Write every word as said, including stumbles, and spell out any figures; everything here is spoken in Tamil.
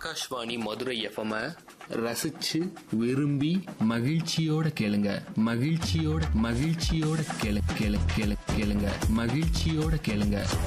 ஆகாஷ்வாணி மதுரை எஃப்எம் ரசிச்சு விரும்பி மகிழ்ச்சியோட கேளுங்க. மகிழ்ச்சியோட மகிழ்ச்சியோட கேளு கேளு கேளு கேளுங்க மகிழ்ச்சியோட கேளுங்க.